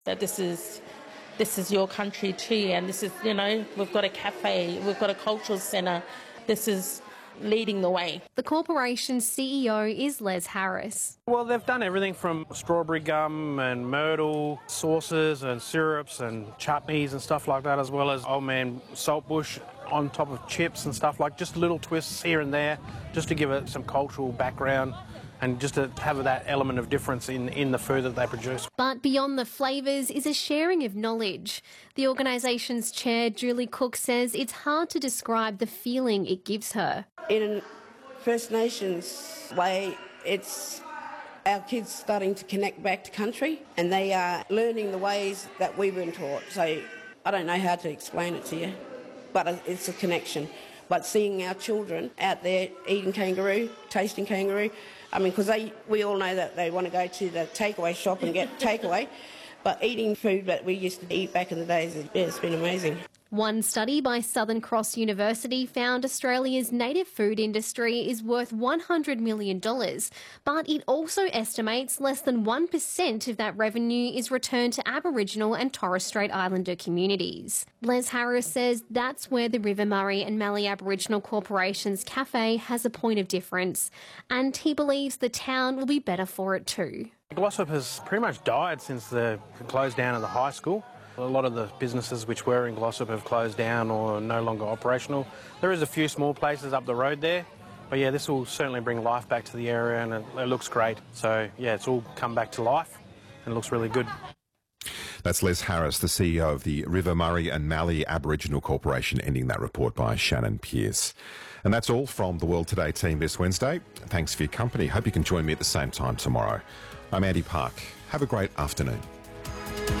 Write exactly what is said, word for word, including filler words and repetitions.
that this is this is your country too, and this is, you know, we've got a cafe, we've got a cultural centre. This is leading the way. The corporation's C E O is Les Harris. Well, they've done everything from strawberry gum and myrtle sauces and syrups and chutneys and stuff like that, as well as old man saltbush on top of chips and stuff, like just little twists here and there, just to give it some cultural background and just to have that element of difference in, in the food that they produce. But beyond the flavours is a sharing of knowledge. The organisation's chair, Julie Cook, says it's hard to describe the feeling it gives her. In a First Nations way, it's our kids starting to connect back to country, and they are learning the ways that we've been taught. So I don't know how to explain it to you, but it's a connection. But seeing our children out there eating kangaroo, tasting kangaroo, I mean, because we all know that they want to go to the takeaway shop and get takeaway, but eating food that we used to eat back in the days, yeah, it's been amazing. One study by Southern Cross University found Australia's native food industry is worth one hundred million dollars, but it also estimates less than one percent of that revenue is returned to Aboriginal and Torres Strait Islander communities. Les Harris says that's where the River Murray and Mallee Aboriginal Corporation's cafe has a point of difference, and he believes the town will be better for it too. Glossop has pretty much died since the close down of the high school. A lot of the businesses which were in Glossop have closed down or are no longer operational. There is a few small places up the road there, but yeah, this will certainly bring life back to the area, and it, it looks great. So yeah, it's all come back to life and it looks really good. That's Les Harris, the C E O of the River Murray and Mallee Aboriginal Corporation, ending that report by Shannon Pearce. And that's all from the World Today team this Wednesday. Thanks for your company. Hope you can join me at the same time tomorrow. I'm Andy Park. Have a great afternoon.